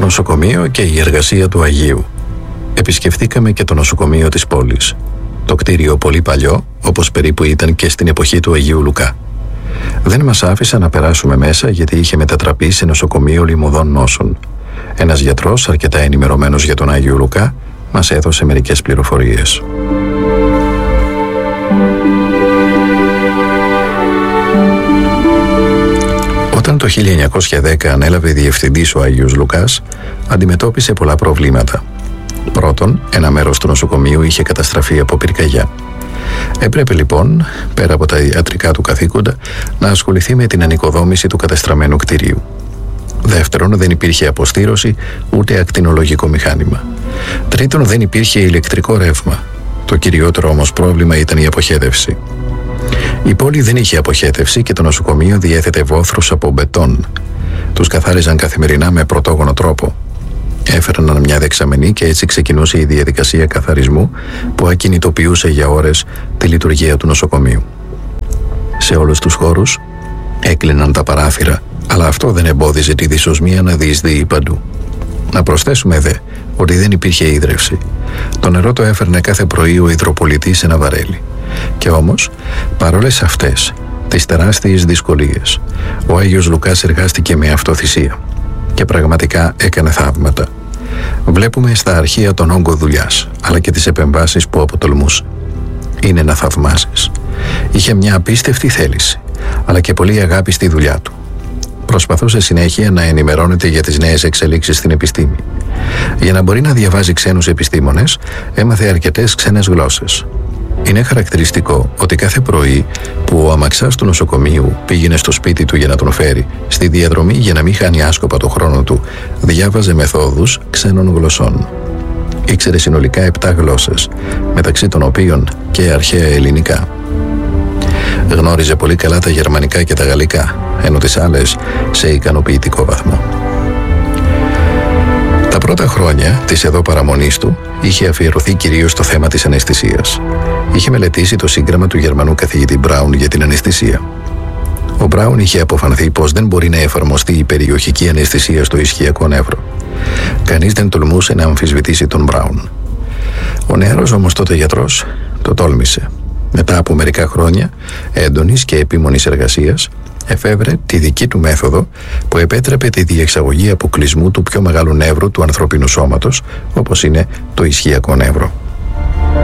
νοσοκομείο και η εργασία του Αγίου. Επισκεφτήκαμε και το νοσοκομείο της πόλης. Το κτίριο πολύ παλιό, όπως περίπου ήταν και στην εποχή του Αγίου Λουκά. Δεν μας άφησαν να περάσουμε μέσα γιατί είχε μετατραπεί σε νοσοκομείο λιμωδών νόσων. Ένας γιατρός, αρκετά ενημερωμένος για τον Άγιο Λουκά, μας έδωσε μερικές πληροφορίες. Όταν το 1910 ανέλαβε διευθυντής ο Άγιος Λουκάς, αντιμετώπισε πολλά προβλήματα. Πρώτον, ένα μέρος του νοσοκομείου είχε καταστραφεί από πυρκαγιά. Έπρεπε λοιπόν, πέρα από τα ιατρικά του καθήκοντα, να ασχοληθεί με την ανοικοδόμηση του κατεστραμμένου κτηρίου. Δεύτερον, δεν υπήρχε αποστήρωση ούτε ακτινολογικό μηχάνημα. Τρίτον, δεν υπήρχε ηλεκτρικό ρεύμα. Το κυριότερο όμως πρόβλημα ήταν η αποχέτευση. Η πόλη δεν είχε αποχέτευση και το νοσοκομείο διέθετε βόθρους από μπετόν. Τους καθάριζαν καθημερινά με πρωτόγονο τρόπο. Έφερναν μια δεξαμενή και έτσι ξεκινούσε η διαδικασία καθαρισμού που ακινητοποιούσε για ώρες τη λειτουργία του νοσοκομείου. Σε όλους τους χώρους έκλειναν τα παράθυρα, αλλά αυτό δεν εμπόδιζε τη δυσοσμία να διεισδύει παντού. Να προσθέσουμε δε ότι δεν υπήρχε ίδρυυση. Το νερό το έφερνε κάθε πρωί ο υδροπολιτής σε ένα βαρέλι. Και όμως, παρόλες αυτές τις τεράστιες δυσκολίες, ο Άγιος Λουκάς εργάστηκε με αυτοθυσία και πραγματικά έκανε θαύματα. Βλέπουμε στα αρχεία τον όγκο δουλειάς, αλλά και τις επεμβάσεις που αποτολμούσε. Είναι να θαυμάσεις. Είχε μια απίστευτη θέληση, αλλά και πολύ αγάπη στη δουλειά του. Προσπαθούσε συνέχεια να ενημερώνεται για τις νέες εξελίξεις στην επιστήμη. Για να μπορεί να διαβάζει ξένους επιστήμονες, έμαθε αρκετές ξένες γλώσσες. Είναι χαρακτηριστικό ότι κάθε πρωί που ο αμαξάς του νοσοκομείου πήγαινε στο σπίτι του για να τον φέρει, στη διαδρομή για να μην χάνει άσκοπα το χρόνο του, διάβαζε μεθόδους ξένων γλωσσών. Ήξερε συνολικά 7 γλώσσες, μεταξύ των οποίων και αρχαία ελληνικά. Γνώριζε πολύ καλά τα γερμανικά και τα γαλλικά, ενώ τις άλλες σε ικανοποιητικό βαθμό. Τα πρώτα χρόνια της εδώ παραμονής του είχε αφιερωθεί κυρίως στο θέμα της αναισθησίας. Είχε μελετήσει το σύγγραμμα του Γερμανού καθηγητή Μπράουν για την αναισθησία. Ο Μπράουν είχε αποφανθεί πως δεν μπορεί να εφαρμοστεί η περιοχική αναισθησία στο ισχυακό νεύρο. Κανείς δεν τολμούσε να αμφισβητήσει τον Μπράουν. Ο νεαρός όμως τότε γιατρός το τόλμησε. Μετά από μερικά χρόνια έντονης και επίμονης εργασίας, εφεύρε τη δική του μέθοδο που επέτρεπε τη διεξαγωγή αποκλεισμού του πιο μεγάλου νεύρου του ανθρωπίνου σώματος, όπως είναι το ισχυακό νεύρο.